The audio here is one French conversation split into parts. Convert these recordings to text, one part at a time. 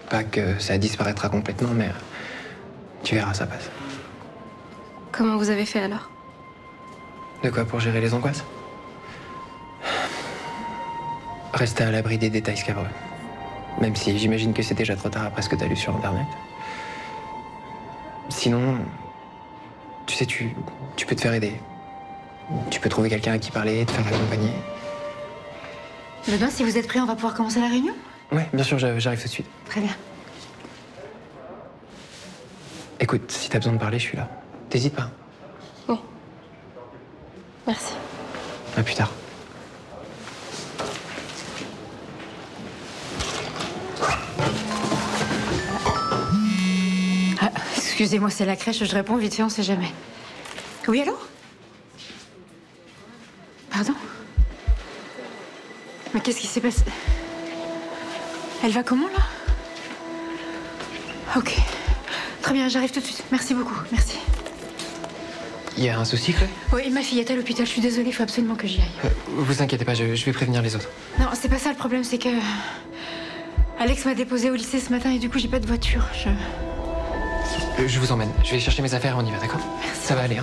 pas que ça disparaîtra complètement, mais tu verras, ça passe. Comment vous avez fait alors? De quoi, pour gérer les angoisses? Rester à l'abri des détails scabreux. Même si j'imagine que c'est déjà trop tard après ce que t'as lu sur Internet. Sinon, tu sais, tu peux te faire aider. Tu peux trouver quelqu'un à qui parler, te faire accompagner. Ben, si vous êtes prêts, on va pouvoir commencer la réunion? Ouais, bien sûr, j'arrive tout de suite. Très bien. Écoute, si t'as besoin de parler, je suis là. T'hésites pas. Oui. Merci. À plus tard. Ah, excusez-moi, c'est la crèche, je réponds vite fait, on sait jamais. Oui, allô? Pardon? Mais qu'est-ce qui s'est passé? Elle va comment, là? Ok. Très bien, j'arrive tout de suite. Merci beaucoup, merci. Il y a un souci, Chloé? Oui, ma fille est à l'hôpital, je suis désolée, il faut absolument que j'y aille. Vous inquiétez pas, je vais prévenir les autres. Non, c'est pas ça le problème, c'est que... Alex m'a déposée au lycée ce matin et du coup, j'ai pas de voiture. Je vous emmène. Je vais chercher mes affaires et on y va, d'accord? Merci. Ça va aller, hein?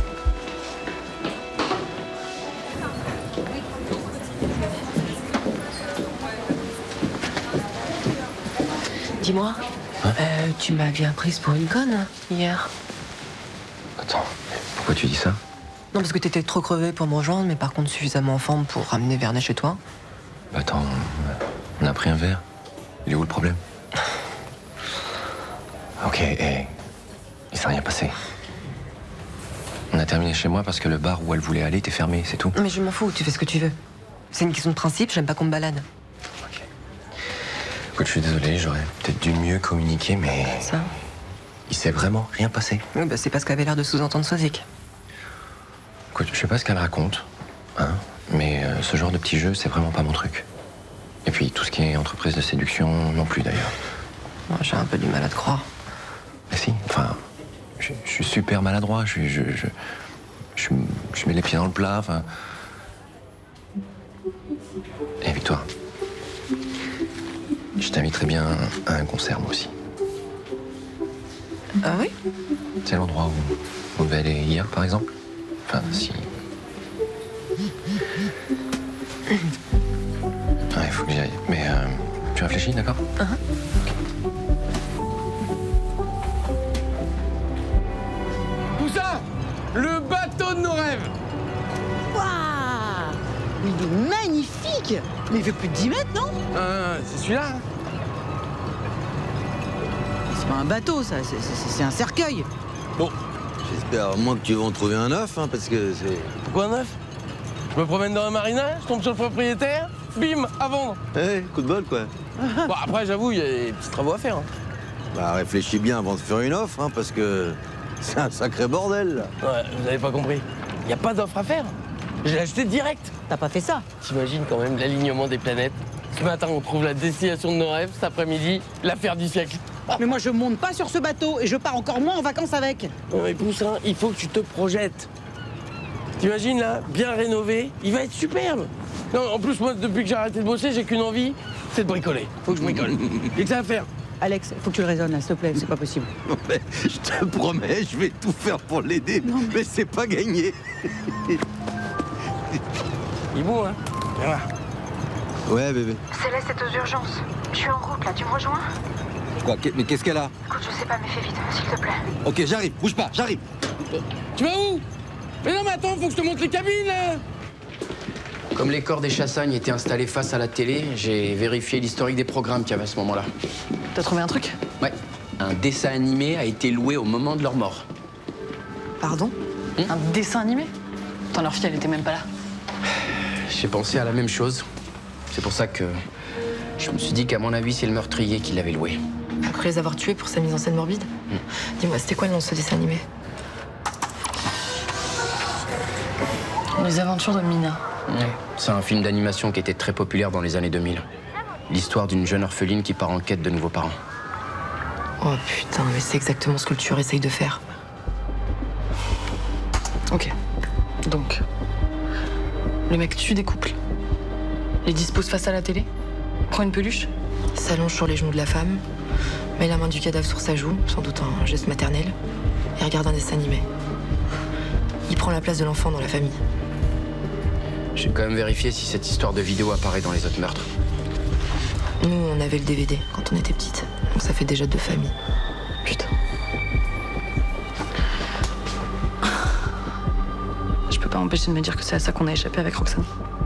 Dis-moi, tu m'as bien prise pour une conne, hier. Attends, pourquoi tu dis ça? Non, parce que t'étais trop crevée pour me rejoindre, mais par contre suffisamment en forme pour ramener Vernet chez toi. Bah attends, on a pris un verre. Il est où le problème? Ok, il s'est rien passé. On a terminé chez moi parce que le bar où elle voulait aller était fermé, c'est tout. Mais je m'en fous, tu fais ce que tu veux. C'est une question de principe, j'aime pas qu'on me balade. Ok. Écoute, je suis désolé, j'aurais peut-être dû mieux communiquer, mais... Ça? Il s'est vraiment rien passé. Oui, bah c'est pas ce qu'avait l'air de sous-entendre Sozik. Écoute, je sais pas ce qu'elle raconte, hein, mais ce genre de petit jeu, c'est vraiment pas mon truc. Et puis, tout ce qui est entreprise de séduction, non plus d'ailleurs. Moi, j'ai un peu du mal à te croire. Mais si, enfin, je suis super maladroit, je mets les pieds dans le plat, enfin... Et Victoire, je t'inviterais bien à un concert, moi aussi. Ah oui? C'est l'endroit où on devait aller hier, par exemple. Enfin, si... Ouais, il faut que j'y aille. Mais tu réfléchis, d'accord? Tout ça, le bateau de nos rêves. Waouh! Il est magnifique! Mais il fait plus de 10 mètres, non? C'est celui-là. C'est pas un bateau, ça, c'est un cercueil. Bon, J'espère au moins que tu vas en trouver un neuf, hein, parce que c'est... pourquoi un neuf? Je me promène dans un marina, je tombe sur le propriétaire, bim, à vendre. Eh, coup de bol, quoi. Bon, après, j'avoue, il y a des petits travaux à faire. Hein. Bah, réfléchis bien avant de faire une offre, hein, parce que c'est un sacré bordel, là. Ouais, vous avez pas compris. Il n'y a pas d'offre à faire. Je l'ai acheté direct. T'as pas fait ça? T'imagines quand même l'alignement des planètes. Ce matin, on trouve la destination de nos rêves. Cet après-midi, l'affaire du siècle. Mais moi, je monte pas sur ce bateau et je pars encore moins en vacances avec. Mais Poussin, il faut que tu te projettes. T'imagines là, bien rénové, il va être superbe. Non, en plus, moi, depuis que j'ai arrêté de bosser, j'ai qu'une envie, c'est de bricoler. Faut que je bricole. Et que ça à faire. Alex, faut que tu le raisonnes, là, s'il te plaît, c'est pas possible. Mais je te promets, je vais tout faire pour l'aider, mais c'est pas gagné. Il est beau, hein? Viens voir. Ouais, bébé. Céleste est aux urgences. Je suis en route, là, tu me rejoins? Quoi, mais qu'est-ce qu'elle a? Écoute, je sais pas, mais fais vite, s'il te plaît. Ok, j'arrive, bouge pas, j'arrive. Tu vas où? Mais non, mais attends, faut que je te montre les cabines, là. Comme les corps des Chassagnes étaient installés face à la télé, j'ai vérifié l'historique des programmes qu'il y avait à ce moment-là. T'as trouvé un truc? Ouais. Un dessin animé a été loué au moment de leur mort. Pardon? Un dessin animé? Attends, leur fille, elle était même pas là. J'ai pensé à la même chose. C'est pour ça que je me suis dit qu'à mon avis, c'est le meurtrier qui l'avait loué. Après les avoir tués pour sa mise en scène morbide? Dis-moi, c'était quoi le nom de ce dessin animé? Les aventures de Mina. Ouais. C'est un film d'animation qui était très populaire dans les années 2000. L'histoire d'une jeune orpheline qui part en quête de nouveaux parents. Oh putain, mais c'est exactement ce que le tueur essaye de faire. Ok. Donc, le mec tue des couples, les dispose face à la télé, prend une peluche Il s'allonge sur les genoux de la femme, met la main du cadavre sur sa joue, sans doute un geste maternel, et regarde un dessin animé. Il prend la place de l'enfant dans la famille. J'ai quand même vérifié si cette histoire de vidéo apparaît dans les autres meurtres. Nous, on avait le DVD quand on était petite, donc ça fait déjà 2 familles. Putain. Je peux pas m'empêcher de me dire que c'est à ça qu'on a échappé avec Roxane.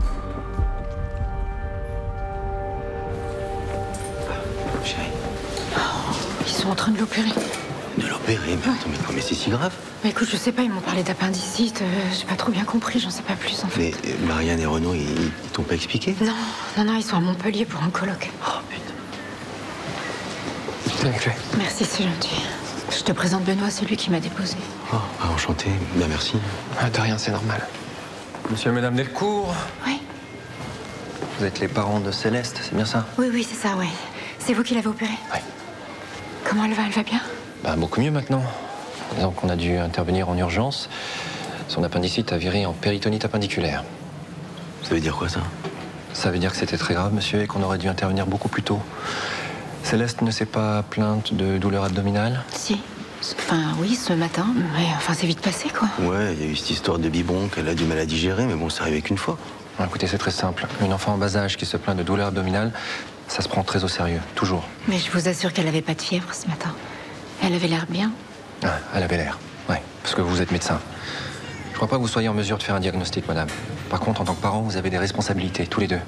Chérie. Ils sont en train de l'opérer. De l'opérer, mais attends, mais c'est si grave. Mais écoute, je sais pas, ils m'ont parlé d'appendicite. J'ai pas trop bien compris, j'en sais pas plus en fait. Mais Marianne et Renaud, ils t'ont pas expliqué? Non, ils sont à Montpellier pour un colloque. Oh putain. Tiens, clé. Merci, c'est gentil. Je te présente Benoît, c'est lui qui m'a déposé. Oh, enchanté. Ben merci. Ah, de rien, c'est normal. Monsieur et Madame Delcourt, Oui. vous êtes les parents de Céleste, c'est bien ça? Oui, c'est ça, ouais. C'est vous qui l'avez opérée? Oui. Comment elle va bien? Bah, beaucoup mieux maintenant. Donc on a dû intervenir en urgence. Son appendicite a viré en péritonite appendiculaire. Ça veut dire quoi, ça? Ça veut dire que c'était très grave, monsieur, et qu'on aurait dû intervenir beaucoup plus tôt. Céleste ne s'est pas plainte de douleur abdominale? Si. Enfin, oui, ce matin. Mais enfin, c'est vite passé, quoi. Ouais, il y a eu cette histoire de biberon qu'elle a du mal à digérer, mais bon, ça arrivait qu'une fois. Écoutez, c'est très simple. Une enfant en bas âge qui se plaint de douleur abdominale, ça se prend très au sérieux, toujours. Mais je vous assure qu'elle avait pas de fièvre ce matin. Elle avait l'air bien. Ah, elle avait l'air, ouais, parce que vous êtes médecin. Je crois pas que vous soyez en mesure de faire un diagnostic, madame. Par contre, en tant que parent, vous avez des responsabilités, tous les deux.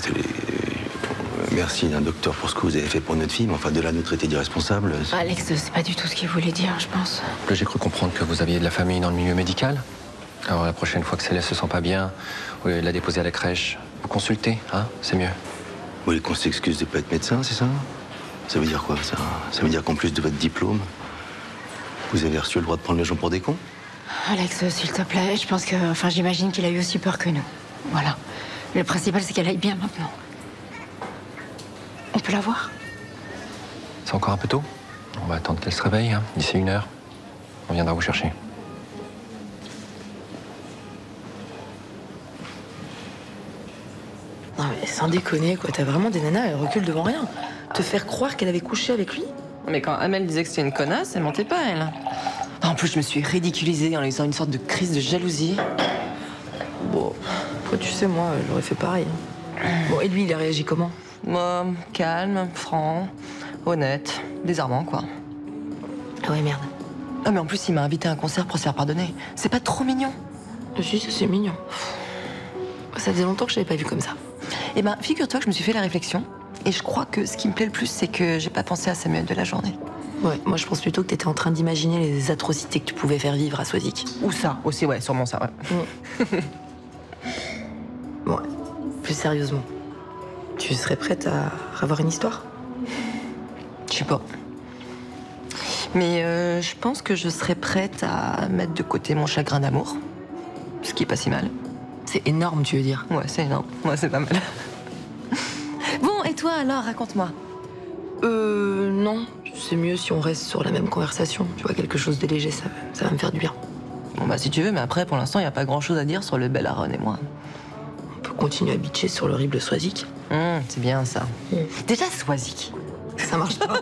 Merci d'un docteur pour ce que vous avez fait pour notre fille, mais enfin, de là, nous traiter d'irresponsable. Alex, c'est pas du tout ce qu'il voulait dire, je pense. J'ai cru comprendre que vous aviez de la famille dans le milieu médical. Alors, la prochaine fois que Céleste se sent pas bien, au lieu de la déposer à la crèche, vous consultez, hein, c'est mieux. Vous voulez qu'on s'excuse de pas être médecin, c'est ça? Ça veut dire quoi, ça? Ça veut dire qu'en plus de votre diplôme, vous avez reçu le droit de prendre les gens pour des cons? Alex, s'il te plaît, je pense que... Enfin, j'imagine qu'il a eu aussi peur que nous. Voilà. Le principal, c'est qu'elle aille bien maintenant. On peut la voir? C'est encore un peu tôt. On va attendre qu'elle se réveille, hein. D'ici 1 heure. On viendra vous chercher. Non mais sans déconner, quoi. T'as vraiment des nanas, elles reculent devant rien. Te faire croire qu'elle avait couché avec lui? Mais quand Amel disait que c'était une connasse, elle mentait pas, elle. En plus, je me suis ridiculisée en lui faisant une sorte de crise de jalousie. Bon, tu sais, moi, j'aurais fait pareil. Bon, et lui, il a réagi comment? Moi, calme, franc, honnête, désarmant, quoi. Ah ouais, merde. Ah, mais en plus, il m'a invité à un concert pour se faire pardonner. C'est pas trop mignon? Si, c'est mignon. Ça faisait longtemps que je l'avais pas vu comme ça. Eh ben, figure-toi que je me suis fait la réflexion. Et je crois que ce qui me plaît le plus, c'est que j'ai pas pensé à Samuel de la journée. Ouais, moi je pense plutôt que t'étais en train d'imaginer les atrocités que tu pouvais faire vivre à Swazik. Ou ça, aussi, ouais, sûrement ça, ouais. Bon, plus sérieusement, tu serais prête à avoir une histoire? Je sais pas. Mais je pense que je serais prête à mettre de côté mon chagrin d'amour. Ce qui est pas si mal. C'est énorme, tu veux dire? Ouais, c'est énorme. Ouais, c'est pas mal. Bon, et toi alors, raconte-moi. Non. C'est mieux si on reste sur la même conversation. Tu vois, quelque chose de léger, ça va me faire du bien. Bon, bah, si tu veux, mais après, pour l'instant, il n'y a pas grand-chose à dire sur le bel Aaron et moi. On peut continuer à bitcher sur l'horrible Swazik. C'est bien, ça. Déjà, Swazik. Ça marche pas.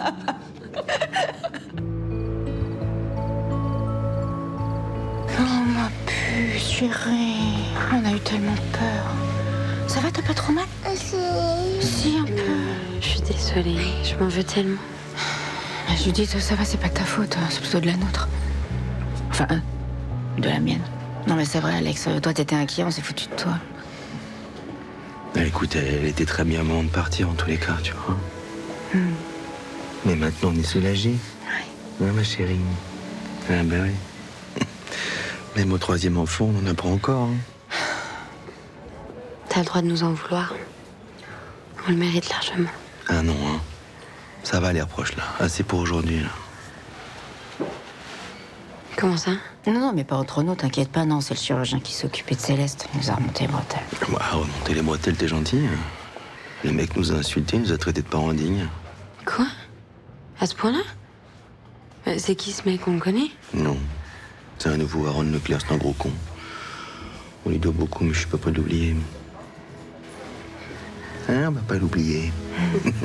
Oh, ma puce, chérie. On a eu tellement peur. Ça va, t'as pas trop mal? Si, un peu. Je suis désolée, je m'en veux tellement. Judith, ça va, c'est pas de ta faute, c'est plutôt de la nôtre. Enfin, de la mienne. Non, mais c'est vrai, Alex, toi, t'étais inquiet, on s'est foutu de toi. Écoute, elle était très bien au moment de partir, en tous les cas, tu vois. Mais maintenant, on est soulagés. Ouais, ma chérie. Ah, bah oui. Même au 3e enfant, on en apprend encore. Hein. T'as le droit de nous en vouloir. On le mérite largement. Ah non, hein. Ça va, les reproches, là. Assez pour aujourd'hui, là. Comment ça? Non, mais pas entre nous, t'inquiète pas, non, c'est le chirurgien qui s'occupait de Céleste. Il nous a remonté les bretelles. Bah, remonter les bretelles, t'es gentil. Le mec nous a insultés, nous a traités de parents indignes. Quoi? À ce point-là? C'est qui ce mec? On le connaît? Non. C'est un nouveau Aaron Leclerc, c'est un gros con. On lui doit beaucoup, mais je suis pas prêt de l'oublier. Hein, on va pas l'oublier.